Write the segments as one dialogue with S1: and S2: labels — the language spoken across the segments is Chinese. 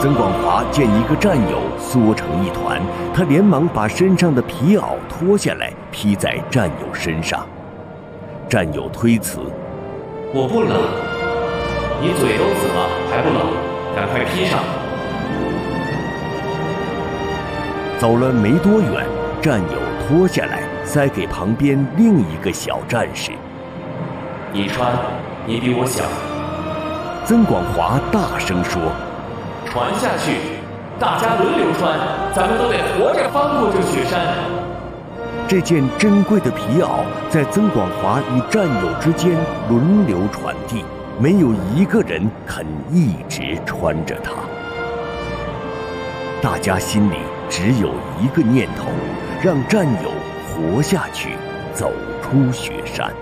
S1: 曾广华见一个战友缩成一团，他连忙把身上的皮袄脱下来披在战友身上。战友推辞：“
S2: 我不冷，你嘴都紫了还不冷，赶快披上。”
S1: 走了没多远，战友脱下来塞给旁边另一个小战士：“
S2: 你穿，你比我小。”
S1: 曾广华大声说：“
S2: 传下去，大家轮流穿，咱们都得活着翻过这雪山。”
S1: 这件珍贵的皮袄在曾广华与战友之间轮流传递，没有一个人肯一直穿着它。大家心里只有一个念头，让战友活下去，走出雪山。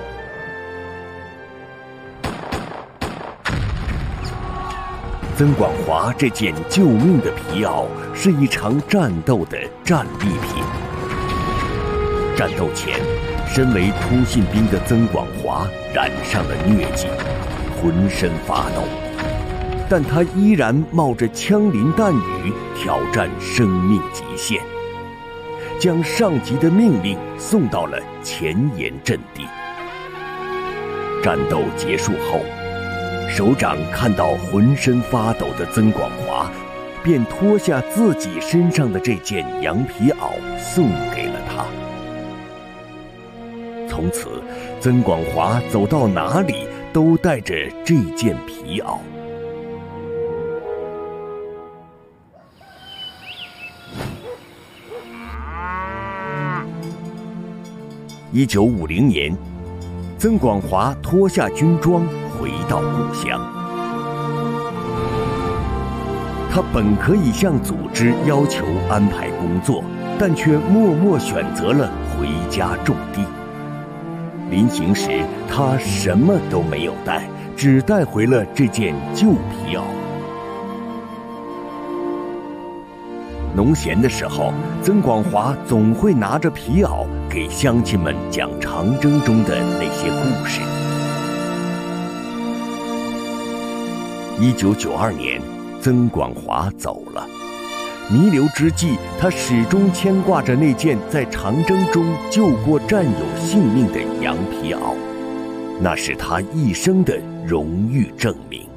S1: 曾广华这件救命的皮袄是一场战斗的战利品。战斗前，身为通信兵的曾广华染上了疟疾，浑身发抖，但他依然冒着枪林弹雨挑战生命极限，将上级的命令送到了前沿阵地。战斗结束后，首长看到浑身发抖的曾广华，便脱下自己身上的这件羊皮袄送给了他。从此，曾广华走到哪里都带着这件皮袄。1950年，曾广华脱下军装回到故乡。他本可以向组织要求安排工作，但却默默选择了回家种地。临行时，他什么都没有带，只带回了这件旧皮袄。农闲的时候，曾广华总会拿着皮袄给乡亲们讲长征中的那些故事。1992年，曾广华走了。弥留之际，他始终牵挂着那件在长征中救过战友性命的羊皮袄，那是他一生的荣誉证明。